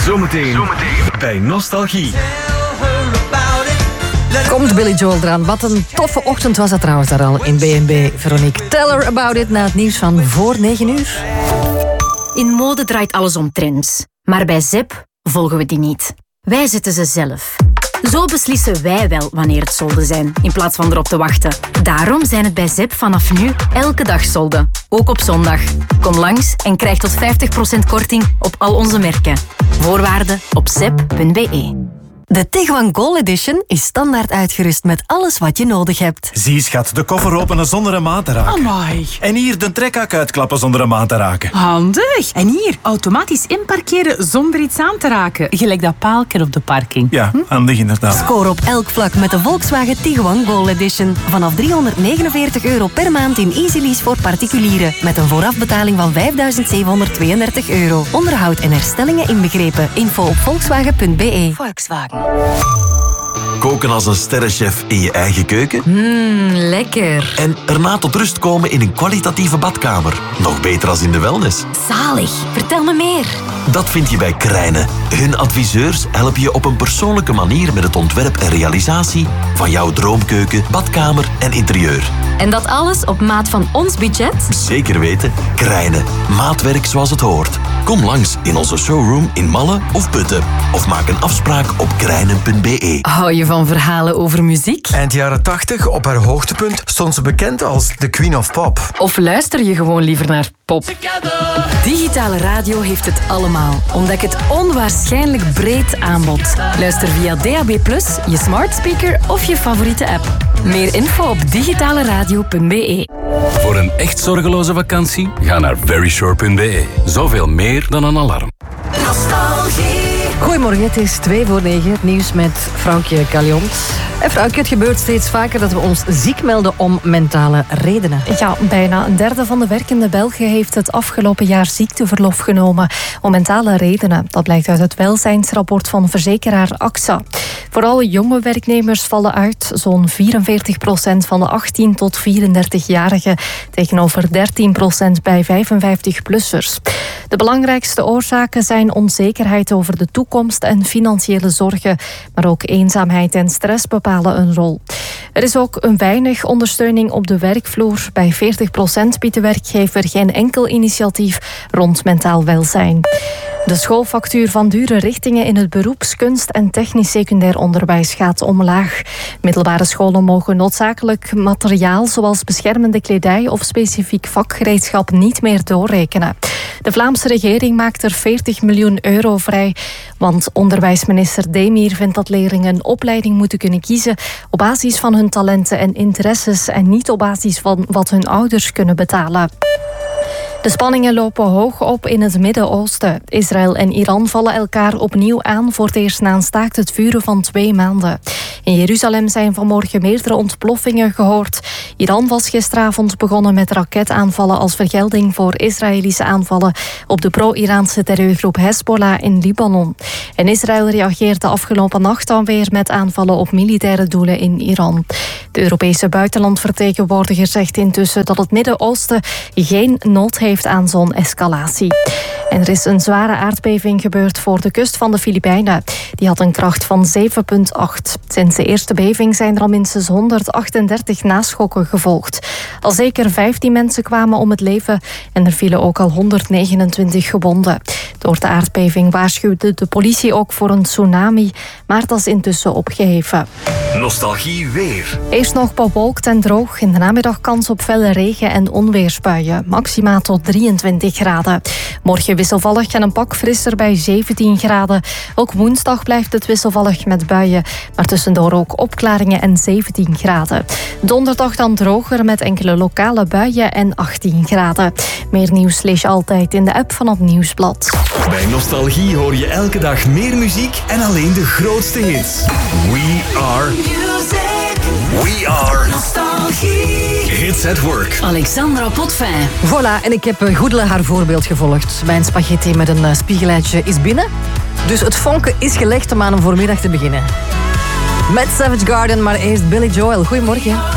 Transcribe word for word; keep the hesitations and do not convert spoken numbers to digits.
Zometeen, Zometeen. bij Nostalgie. Komt Billy Joel eraan. Wat een toffe ochtend was dat trouwens daar al in B en B. Veronique, tell her about it na het nieuws van voor negen uur. In mode draait alles om trends. Maar bij Zep volgen we die niet. Wij zetten ze zelf. Zo beslissen wij wel wanneer het solden zijn, in plaats van erop te wachten. Daarom zijn het bij Zep vanaf nu elke dag solden. Ook op zondag. Kom langs en krijg tot vijftig procent korting op al onze merken. Voorwaarden op zep punt b e. De Tiguan Gold Edition is standaard uitgerust met alles wat je nodig hebt. Zie schat, de koffer openen zonder een maat te raken. Amai. En hier de trekhak uitklappen zonder een maat te raken. Handig. En hier, automatisch inparkeren zonder iets aan te raken. Gelijk dat paalken op de parking. Ja, hm? handig inderdaad. Score op elk vlak met de Volkswagen Tiguan Gold Edition. Vanaf driehonderdnegenenveertig euro per maand in easy lease voor particulieren. Met een voorafbetaling van vijfduizend zevenhonderdtweeëndertig euro. Onderhoud en herstellingen inbegrepen. Info op volkswagen punt b e. Volkswagen. Koken als een sterrenchef in je eigen keuken? Mmm, lekker. En erna tot rust komen in een kwalitatieve badkamer. Nog beter als in de wellness. Zalig. Vertel me meer. Dat vind je bij Krijnen. Hun adviseurs helpen je op een persoonlijke manier met het ontwerp en realisatie van jouw droomkeuken, badkamer en interieur. En dat alles op maat van ons budget? Zeker weten. Krijnen. Maatwerk zoals het hoort. Kom langs in onze showroom in Malle of Putten. Of maak een afspraak op krijnen punt b e. Hou je van verhalen over muziek? Eind jaren tachtig, op haar hoogtepunt, stond ze bekend als de Queen of Pop. Of luister je gewoon liever naar pop? Digitale radio heeft het allemaal. Ontdek het onwaarschijnlijk breed aanbod. Luister via D A B plus, je smart speaker of je favoriete app. Meer info op digitale radio punt b e. Voor een echt zorgeloze vakantie, ga naar veryshore punt b e. Zoveel meer dan een alarm. Goedemorgen, het is twee voor negen. Het nieuws met Frankje Calliont. En Frankje, het gebeurt steeds vaker dat we ons ziek melden om mentale redenen. Ja, bijna een derde van de werkende Belgen heeft het afgelopen jaar ziekteverlof genomen om mentale redenen. Dat blijkt uit het welzijnsrapport van verzekeraar A X A. Vooral jonge werknemers vallen uit, zo'n vierenveertig procent van de achttien tot vierendertig-jarigen tegenover dertien procent bij vijfenvijftig-plussers. De belangrijkste oorzaken zijn onzekerheid over de toekomst en financiële zorgen, maar ook eenzaamheid en stress bepalen een rol. Er is ook een weinig ondersteuning op de werkvloer. Bij veertig procent biedt de werkgever geen enkel initiatief rond mentaal welzijn. De schoolfactuur van dure richtingen in het beroeps-, kunst- en technisch secundair onderwijs gaat omlaag. Middelbare scholen mogen noodzakelijk materiaal zoals beschermende kledij of specifiek vakgereedschap niet meer doorrekenen. De Vlaamse regering maakt er veertig miljoen euro vrij, want onderwijsminister Demir vindt dat leerlingen een opleiding moeten kunnen kiezen op basis van hun talenten en interesses en niet op basis van wat hun ouders kunnen betalen. De spanningen lopen hoog op in het Midden-Oosten. Israël en Iran vallen elkaar opnieuw aan voor het eerst na een staakt het vuren van twee maanden. In Jeruzalem zijn vanmorgen meerdere ontploffingen gehoord. Iran was gisteravond begonnen met raketaanvallen als vergelding voor Israëlische aanvallen op de pro-Iraanse terreurgroep Hezbollah in Libanon. En Israël reageerde afgelopen nacht dan weer met aanvallen op militaire doelen in Iran. De Europese buitenlandvertegenwoordiger zegt intussen dat het Midden-Oosten geen nood heeft aan zo'n escalatie. En er is een zware aardbeving gebeurd voor de kust van de Filipijnen. Die had een kracht van zeven komma acht. Sinds de eerste beving zijn er al minstens honderdachtendertig naschokken gevolgd. Al zeker vijftien mensen kwamen om het leven en er vielen ook al honderdnegenentwintig gewonden. Door de aardbeving waarschuwde de politie ook voor een tsunami, maar dat is intussen opgeheven. Nostalgie weer. Eerst nog bewolkt en droog. In de namiddag kans op felle regen- en onweersbuien. Maxima tot drieëntwintig graden. Morgen wisselvallig en een pak frisser bij zeventien graden. Ook woensdag blijft het wisselvallig met buien, maar tussendoor ook opklaringen en zeventien graden. Donderdag dan droger met enkele lokale buien en achttien graden. Meer nieuws lees je altijd in de app van het Nieuwsblad. Bij Nostalgie hoor je elke dag meer muziek en alleen de grootste hits. We are music. We are Nostalgie. Hits at work. Alexandra Potvin. Voilà, en ik heb Goedele haar voorbeeld gevolgd. Mijn spaghetti met een spiegeleitje is binnen. Dus het vonken is gelegd om aan een voormiddag te beginnen. Met Savage Garden, maar eerst Billy Joel. Goedemorgen.